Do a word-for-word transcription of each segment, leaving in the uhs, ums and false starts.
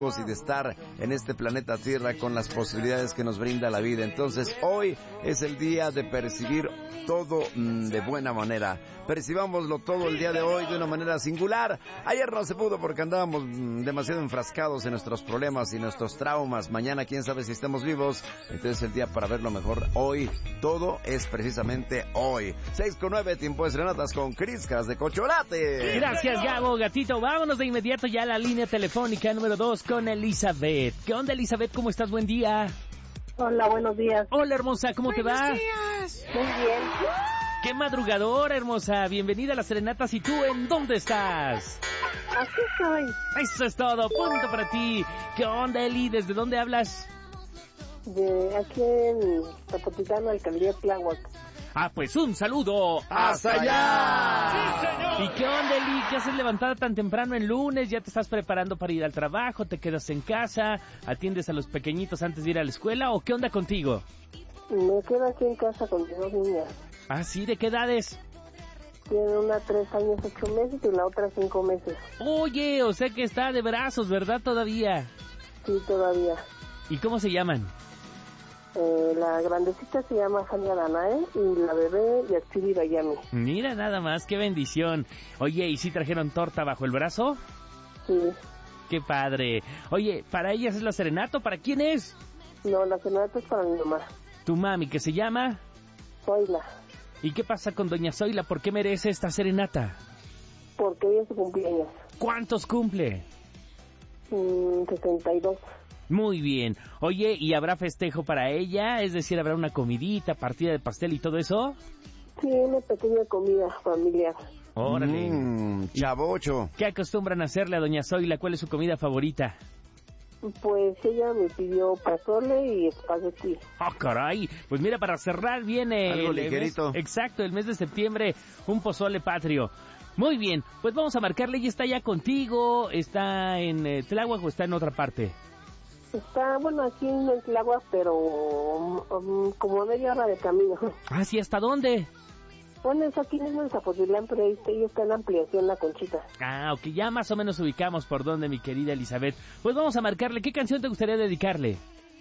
y de estar en este planeta Tierra con las posibilidades que nos brinda la vida. Entonces hoy es el día de percibir todo mmm, de buena manera. Percibámoslo todo el día de hoy de una manera singular. Ayer no se pudo porque andábamos mmm, demasiado enfrascados en nuestros problemas y nuestros traumas. Mañana quién sabe si estemos vivos. Entonces el día para verlo mejor hoy. Todo es precisamente hoy. seis con nueve, tiempo de serenatas con Criscas de Cocholate. Gracias, Gabo, gatito. Vámonos de inmediato ya a la línea telefónica número dos con Elizabeth. ¿Qué onda, Elizabeth? ¿Cómo estás? Buen día. Hola, buenos días. Hola, hermosa, ¿cómo buenos te va? Días. Muy bien. ¡Qué madrugadora, hermosa! Bienvenida a las serenatas. ¿Y tú en dónde estás? Aquí estoy. Eso es todo. Punto para ti. ¿Qué onda, Eli? ¿Desde dónde hablas? De aquí en Zapotitlán, alcaldía Tláhuac. Ah, pues un saludo hasta allá. ¡Sí, señor! ¿Y qué onda, Eli? ¿Qué haces levantada tan temprano en lunes? ¿Ya te estás preparando para ir al trabajo? ¿Te quedas en casa? ¿Atiendes a los pequeñitos antes de ir a la escuela? ¿O qué onda contigo? Me quedo aquí en casa con mis dos niñas. ¿Ah, sí? ¿De qué edades? Tiene una tres años, ocho meses y la otra cinco meses. Oye, o sea que está de brazos, ¿verdad? Todavía. Sí, todavía. ¿Y cómo se llaman? Eh, la grandecita se llama Jania Danae y la bebé Yatsiri Bayami. Mira nada más, qué bendición. Oye, ¿y si trajeron torta bajo el brazo? Sí. Qué padre. Oye, ¿para ellas es la serenata? ¿Para quién es? No, la serenata es para mi mamá. ¿Tu mami, que se llama? Zoila. ¿Y qué pasa con doña Zoila? ¿Por qué merece esta serenata? Porque hoy es su cumpleaños. ¿Cuántos cumple? Mm, sesenta y dos. Muy bien. Oye, ¿y habrá festejo para ella? Es decir, ¿habrá una comidita, partida de pastel y todo eso? Sí, una pequeña comida familiar. Órale. Mmm, chavocho. ¿Qué acostumbran a hacerle a doña Zoila? ¿Cuál es su comida favorita? Pues ella me pidió pozole y espagueti. ¡Ah, oh, caray! Pues mira, para cerrar viene... Algo el ligerito. Mes, exacto, el mes de septiembre, un pozole patrio. Muy bien, pues vamos a marcarle. ¿Ella está ya contigo? ¿Está en eh, Tláhuac o está en otra parte? Está, bueno, aquí en Tláhuac, pero um, como media hora de camino. ¿Ah, sí? ¿Hasta dónde? Bueno, es aquí mismo en Zapotitlán, pero ahí está, ahí está en ampliación La Conchita. Ah, ok, ya más o menos ubicamos por dónde, mi querida Elizabeth. Pues vamos a marcarle. ¿Qué canción te gustaría dedicarle?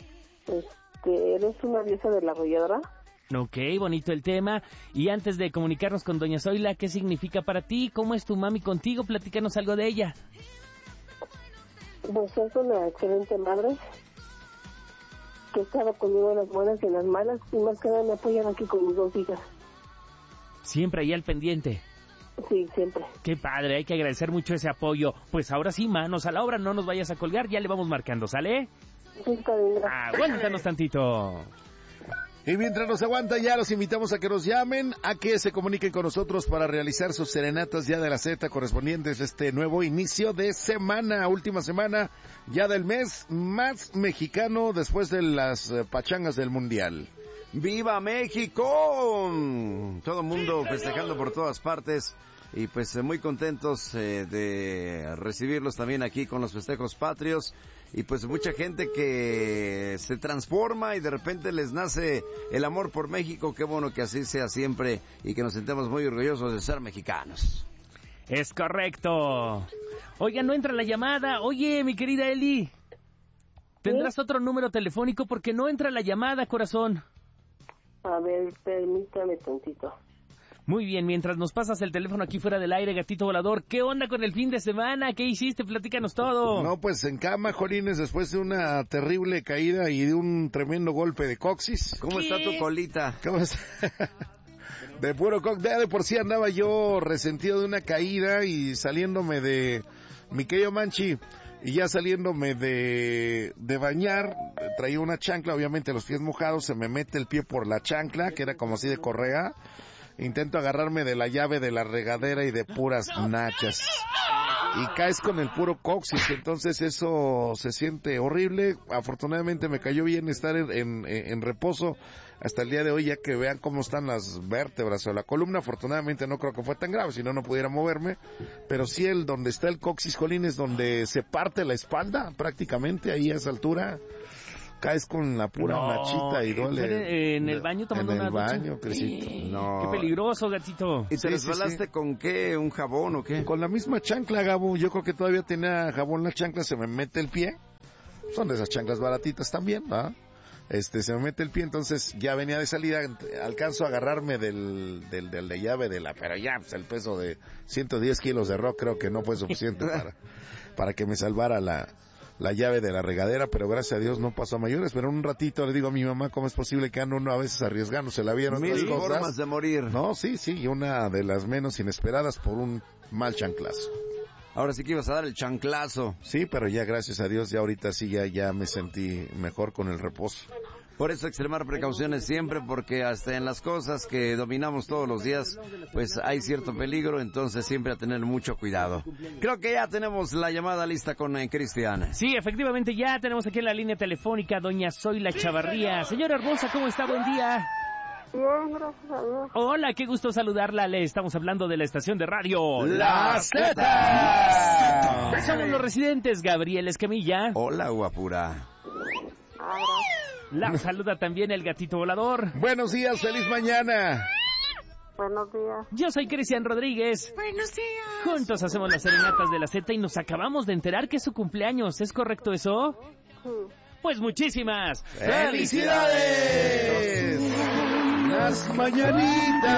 Este, ¿eres una diosa de la arrolladora? Ok, bonito el tema. Y antes de comunicarnos con doña Zoila, ¿qué significa para ti? ¿Cómo es tu mami contigo? Platícanos algo de ella. Pues es una excelente madre que ha estado conmigo en las buenas y en las malas, y más que nada me apoyan aquí con mis dos hijas. Siempre ahí al pendiente. Sí, siempre. Qué padre, hay que agradecer mucho ese apoyo. Pues ahora sí, manos a la obra, no nos vayas a colgar, ya le vamos marcando, ¿sale? Sí, está bien, gracias. Ah, aguántanos tantito. Y mientras nos aguanta ya, los invitamos a que nos llamen, a que se comuniquen con nosotros para realizar sus serenatas ya de la Z correspondientes a este nuevo inicio de semana, última semana ya del mes más mexicano después de las uh, pachangas del Mundial. ¡Viva México! Todo el mundo festejando por todas partes y pues muy contentos eh, de recibirlos también aquí con los festejos patrios y pues mucha gente que se transforma y de repente les nace el amor por México. Qué bueno que así sea siempre y que nos sintamos muy orgullosos de ser mexicanos. Es correcto. Oiga, no entra la llamada. Oye, mi querida Eli, ¿tendrás ¿Sí? otro número telefónico? Porque no entra la llamada, corazón. A ver, permítame tantito. Muy bien, mientras nos pasas el teléfono aquí fuera del aire, gatito volador, ¿qué onda con el fin de semana? ¿Qué hiciste? Platícanos todo. No, pues en cama, Jolines, después de una terrible caída y de un tremendo golpe de coxis. ¿Cómo ¿Qué? está tu colita? ¿Cómo está? De puro cox, de por sí andaba yo resentido de una caída y saliéndome de mi querido Manchi. Y ya saliéndome de, de bañar, traía una chancla, obviamente los pies mojados, se me mete el pie por la chancla, que era como así de correa. Intento agarrarme de la llave de la regadera y de puras nachas. Y caes con el puro coxis, entonces eso se siente horrible. Afortunadamente me cayó bien estar en, en, en reposo hasta el día de hoy, ya que vean cómo están las vértebras o la columna. Afortunadamente no creo que fue tan grave, si no, no pudiera moverme. Pero sí, el donde está el coxis, Jolín, es donde se parte la espalda, prácticamente, ahí a esa altura. Caes con la pura no, nachita y duele. ¿En el baño tomando una ducha? En el baño, Cresito. No. Qué peligroso, gatito. ¿Y te sí, resbalaste sí, sí. con qué? ¿Un jabón o qué? Con la misma chancla, Gabo. Yo creo que todavía tenía jabón la chancla, se me mete el pie. son de esas chanclas baratitas también, ¿va? Este, se me mete el pie, entonces ya venía de salida, alcanzo a agarrarme del, del, del de llave de la, pero ya, pues el peso de ciento diez kilos de rock creo que no fue suficiente para, para que me salvara la, la llave de la regadera, pero gracias a Dios no pasó a mayores, pero en un ratito le digo a mi mamá cómo es posible que ande uno a veces arriesgándose la vida en otras Mil cosas. formas de morir. No, sí, sí, y una de las menos inesperadas por un mal chanclazo. Ahora sí que ibas a dar el chanclazo. Sí, pero ya gracias a Dios, ya ahorita sí, ya, ya me sentí mejor con el reposo. Por eso extremar precauciones siempre, porque hasta en las cosas que dominamos todos los días, pues hay cierto peligro, entonces siempre a tener mucho cuidado. Creo que ya tenemos la llamada lista con eh, Cristian. Sí, efectivamente, ya tenemos aquí en la línea telefónica doña Zoila Chavarría. Señora hermosa, ¿cómo está? Buen día. Bien, gracias a Dios. Hola, qué gusto saludarla. Le estamos hablando de la estación de radio La Z. Somos los residentes, Gabriel Escamilla. Hola, guapura. Ahora, La saluda también el gatito volador. Buenos días, feliz mañana. buenos días. Yo soy Cristian Rodríguez. Buenos días. Juntos hacemos las serenatas de la Z y nos acabamos de enterar que es su cumpleaños. ¿Es correcto eso? Sí. Pues muchísimas ¡Felicidades! Las mañanitas.